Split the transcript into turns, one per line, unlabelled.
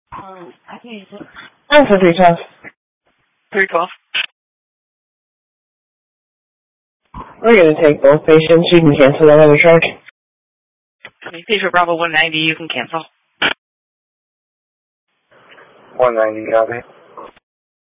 I can't use it.
Answer 312.
312.
We're going to take both patients. You can cancel that other charge.
Patient Bravo 190, you can cancel.
190, copy.